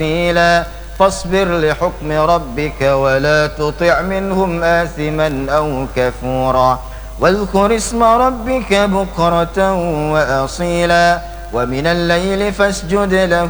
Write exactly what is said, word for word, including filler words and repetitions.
سبيلا فاصبر لحكم ربك ولا تطع منهم آثما أو كفورا واذكر اسم ربك بكرة وأصيلا ومن الليل فاسجد له